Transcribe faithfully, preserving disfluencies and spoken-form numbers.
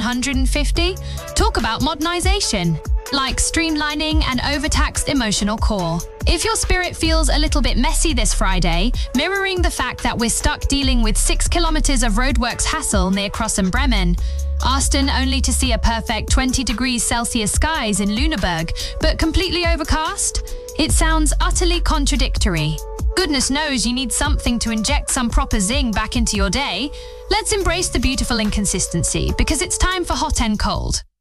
hundred fifty? Talk about modernization. Like streamlining an overtaxed emotional core. If your spirit feels a little bit messy this Friday, mirroring the fact that we're stuck dealing with six kilometers of roadworks hassle near Crossen Bremen, Austin only to see a perfect twenty degrees Celsius skies in Lüneburg, but completely overcast? It sounds utterly contradictory. Goodness knows you need something to inject some proper zing back into your day. Let's embrace the beautiful inconsistency, because it's time for hot and cold.